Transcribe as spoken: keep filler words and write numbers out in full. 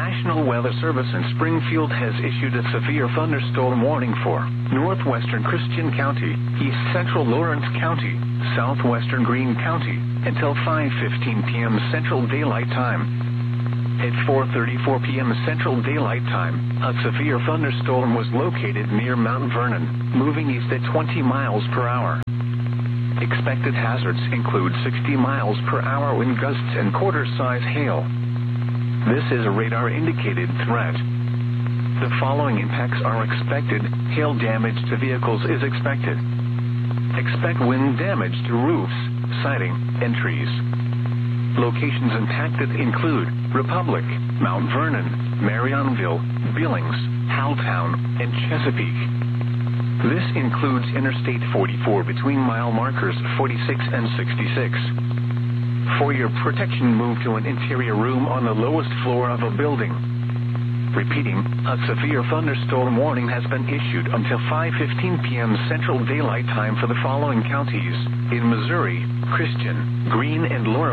National Weather Service in Springfield has issued a severe thunderstorm warning for northwestern Christian County, east central Lawrence County, southwestern Greene County, until five fifteen p.m. Central Daylight Time. At four thirty-four p.m. Central Daylight Time, a severe thunderstorm was located near Mount Vernon, moving east at twenty miles per hour. Expected hazards include sixty miles per hour wind gusts and quarter-size hail. This is a radar-indicated threat. The following impacts are expected. Hail damage to vehicles is expected. Expect wind damage to roofs, siding, and trees. Locations impacted include Republic, Mount Vernon, Marionville, Billings, Howelltown, and Chesapeake. This includes Interstate forty-four between mile markers forty-six and sixty-six. For your protection, move to an interior room on the lowest floor of a building. Repeating, a severe thunderstorm warning has been issued until five fifteen p.m. Central Daylight Time for the following counties in Missouri: Christian, Greene, and Lawrence.